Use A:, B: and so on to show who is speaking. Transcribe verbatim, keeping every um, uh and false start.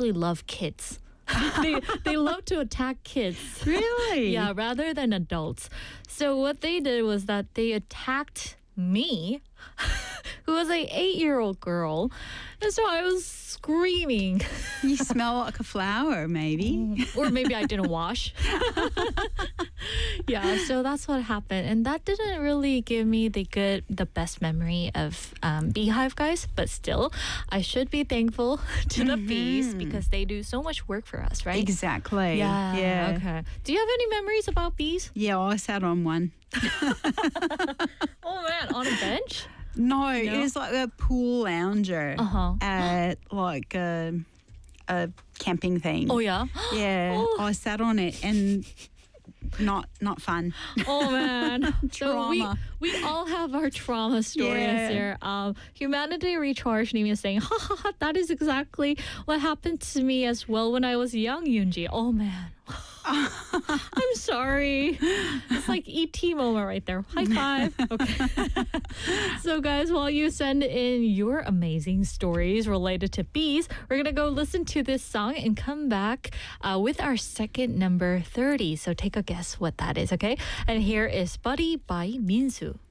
A: actually love kids. they they love to attack kids.
B: Really?
A: Yeah, rather than adults. So what they did was that they attacked me, who was a eight-year-old girl, and so I was screaming.
B: You smell like a flower, maybe.
A: Or maybe I didn't wash. Yeah, so that's what happened, and that didn't really give me the good, the best memory of um, Beehive guys. But still, I should be thankful to the bees because they do so much work for us, right?
B: Exactly.
A: Yeah.
B: Yeah.
A: Okay. Do you have any memories about bees?
B: Yeah, I sat on one.
A: Oh man, on a bench?
B: No, it was like a pool lounger
A: Uh-huh.
B: at like a, a camping thing.
A: Oh yeah.
B: Yeah,
A: Oh.
B: I sat on it and not not fun.
A: Oh man. So we
B: Trauma.
A: we all have our trauma stories
B: Yeah.
A: here. Um Humanity Recharged Name is saying, ha ha ha, that is exactly what happened to me as well when I was young, Yoonji. Oh man. I'm sorry. It's like E T moment right there. High five. Okay. So guys, while you send in your amazing stories related to bees, we're gonna go listen to this song and come back uh, with our second number thirty. So take a guess what that is, okay? And here is Buddy by Minsu.